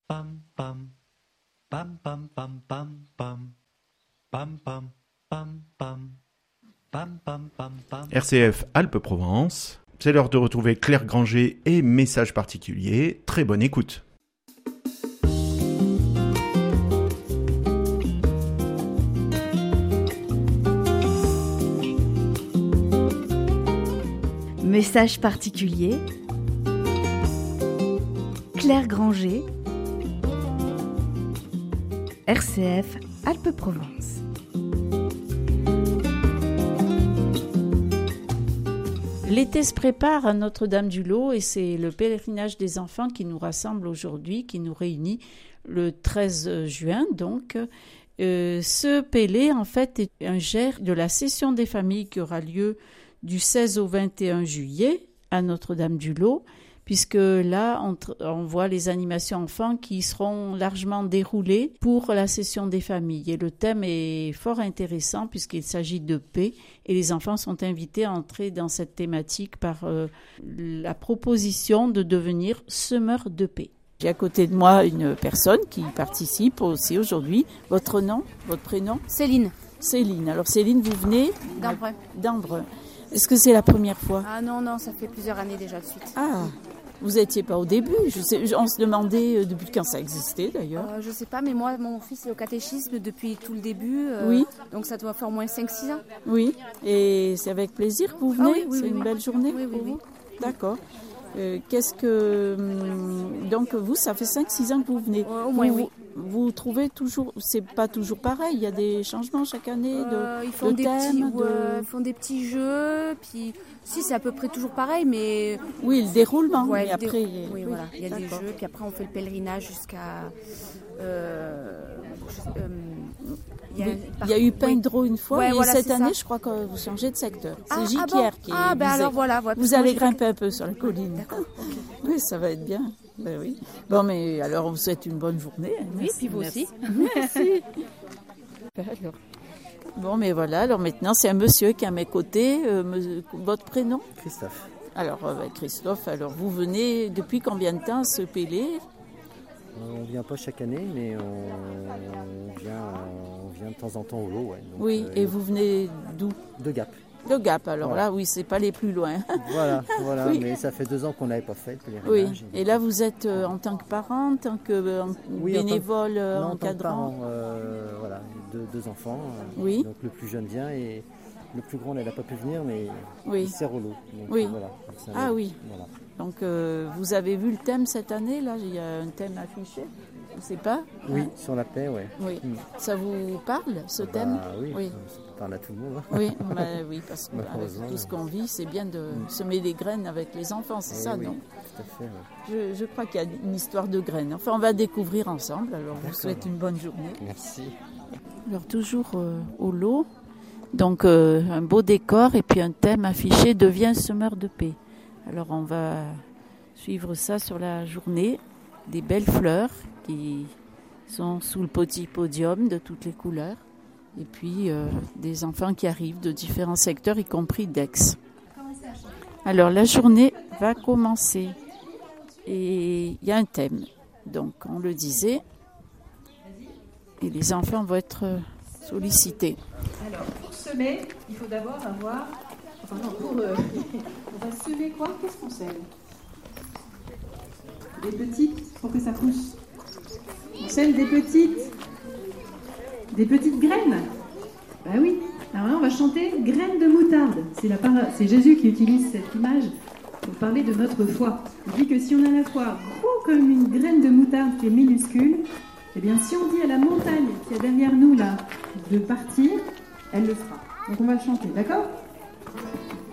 Pam pam pam pam pam pam pam pam pam pam pam pam pam pam pam. RCF Alpes-Provence, c'est l'heure de retrouver Claire Granger et Message particulier. Très bonne écoute. Message particulier, Claire Granger, RCF Alpes-Provence. L'été se prépare à Notre-Dame-du-Lot et c'est le pèlerinage des enfants qui nous rassemble aujourd'hui, qui nous réunit le 13 juin. Donc, ce pélé, en fait, est un gère de la session des familles qui aura lieu du 16 au 21 juillet à Notre-Dame-du-Lot, puisque là, on voit les animations enfants qui seront largement déroulées pour la session des familles. Et le thème est fort intéressant puisqu'il s'agit de paix et les enfants sont invités à entrer dans cette thématique par la proposition de devenir semeurs de paix. J'ai à côté de moi une personne qui participe aussi aujourd'hui. Votre nom, votre prénom ? Céline. Céline. Alors Céline, vous venez d'Embrun. D'Embrun. Est-ce que c'est la première fois ? Ah non, ça fait plusieurs années déjà de suite. Ah, vous n'étiez pas au début. On se demandait depuis quand ça existait d'ailleurs. Je ne sais pas, mais moi, mon fils est au catéchisme depuis tout le début. Oui. Donc ça doit faire au moins 5-6 ans. Oui, et c'est avec plaisir que vous venez ? Oui, c'est une belle journée pour vous ? D'accord. Donc vous, ça fait 5-6 ans que vous venez. Au moins, oui. Vous trouvez toujours, c'est pas toujours pareil, il y a des changements chaque année ils font de thèmes, ils font des petits jeux, puis si c'est à peu près toujours pareil, mais oui, le déroulement. Ouais, et après, voilà, il y a des jeux, puis après on fait le pèlerinage jusqu'à. Il y a eu Pindro une fois, ouais, et voilà, cette année, je crois que vous changez de secteur. C'est Gipierre qui est visé. Alors voilà. Vous allez grimper un peu sur la colline. D'accord. Okay. Oui, ça va être bien. Ben oui. Bon, mais alors on vous souhaite une bonne journée. Oui, puis vous aussi. Merci. Alors. Bon, mais voilà. Alors maintenant, c'est un monsieur qui est à mes côtés. Votre prénom ? Christophe. Alors, Christophe, alors vous venez depuis combien de temps à ce pélé ? On ne vient pas chaque année, mais on vient de temps en temps au lot. Ouais. Donc, oui, et vous venez d'où ? De Gap. De Gap, alors voilà. Là, oui, c'est pas les plus loin. Voilà, oui. Mais ça fait 2 ans qu'on n'avait pas fait le pèlerinage. Oui, et là, vous êtes en tant que parent, en tant que bénévole, encadrant ? En tant que parent, voilà, 2 enfants. Oui. Donc le plus jeune vient et le plus grand, elle n'a pas pu venir, mais il sert au lot. Donc, oui. Voilà, oui. Voilà. Donc, vous avez vu le thème cette année, là ? Il y a un thème affiché ? Je ne sais pas. Oui, sur la paix, oui. Oui. Ça vous parle, ce thème ? Oui. Ça parle à tout le monde. Oui, parce que avec tout ce qu'on vit, c'est bien de semer des graines avec les enfants, c'est ça, non ? Tout à fait, oui. Je crois qu'il y a une histoire de graines. Enfin, on va découvrir ensemble. Alors, je vous souhaite une bonne journée. Merci. Alors, toujours au lot. Donc, un beau décor et puis un thème affiché, deviens semeur de paix. Alors, on va suivre ça sur la journée. Des belles fleurs qui sont sous le petit podium de toutes les couleurs. Et puis, des enfants qui arrivent de différents secteurs, y compris d'Aix. Alors, la journée va commencer. Et il y a un thème. Donc, on le disait. Et les enfants vont être sollicités. Alors, pour semer, il faut d'abord avoir... Enfin non, on va semer quoi ? Qu'est-ce qu'on sème ? Des petites, pour que ça pousse. On sème des petites graines. Ben oui. Alors là, on va chanter graines de moutarde. C'est Jésus qui utilise cette image pour parler de notre foi. Il dit que si on a la foi gros comme une graine de moutarde qui est minuscule, eh bien si on dit à la montagne qui est derrière nous là de partir, elle le fera. Donc on va chanter, d'accord ?